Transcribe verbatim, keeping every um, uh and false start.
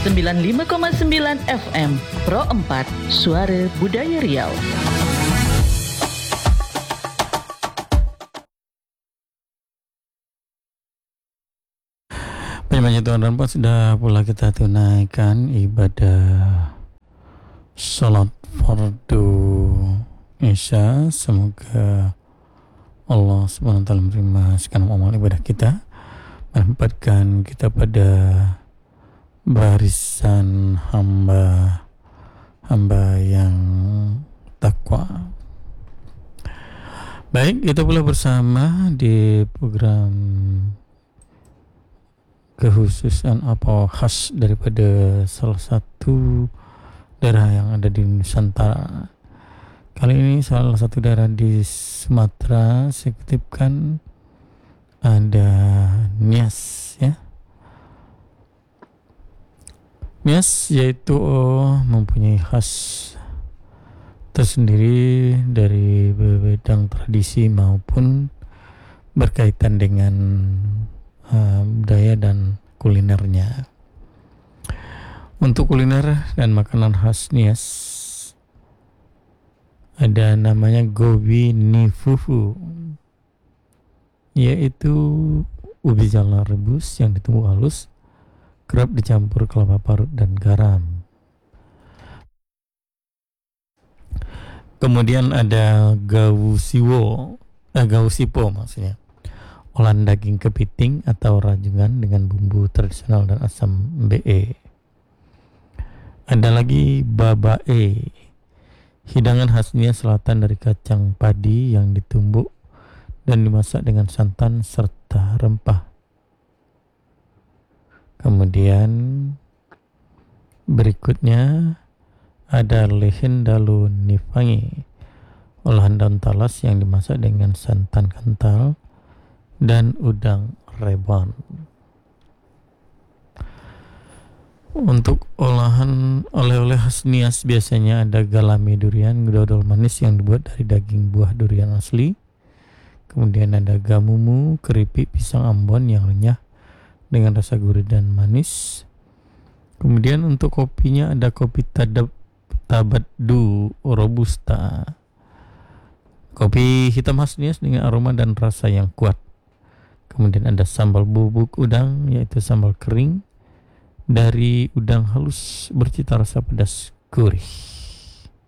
sembilan puluh lima koma sembilan F M Pro empat Suara Budaya Riau. Penyembah Tuhan dan Puan, sudah pula kita tunaikan ibadah salat fardu Isya. Semoga Allah subhanahu wa taala menerima segenap amal ibadah kita, menempatkan kita pada barisan hamba hamba yang takwa. Baik, kita pula bersama di program kekhususan apa khas daripada salah satu daerah yang ada di Nusantara. Kali ini salah satu daerah di Sumatera, saya kutipkan ada Nias, ya. Nias yaitu oh, mempunyai khas tersendiri dari bidang tradisi maupun berkaitan dengan uh, budaya dan kulinernya. Untuk kuliner dan makanan khas Nias ada namanya gobi nifufu, yaitu ubi jala rebus yang ditumbuk halus, kerap dicampur kelapa parut dan garam. Kemudian ada gausiwo, eh, gausipo maksudnya, olahan daging kepiting atau rajungan dengan bumbu tradisional dan asam be. Ada lagi babae, hidangan khasnya selatan dari kacang padi yang ditumbuk dan dimasak dengan santan serta rempah. Kemudian berikutnya ada lehen dalu nifangi, olahan daun talas yang dimasak dengan santan kental dan udang rebon. Untuk olahan oleh-oleh khas Nias biasanya ada galami durian, dodol manis yang dibuat dari daging buah durian asli. Kemudian ada gamumu, keripik pisang Ambon yang renyah dengan rasa gurih dan manis. Kemudian untuk kopinya ada kopi tadab tabaddu robusta, kopi hitam khas Nias dengan aroma dan rasa yang kuat. Kemudian ada sambal bubuk udang, yaitu sambal kering dari udang halus bercita rasa pedas gurih.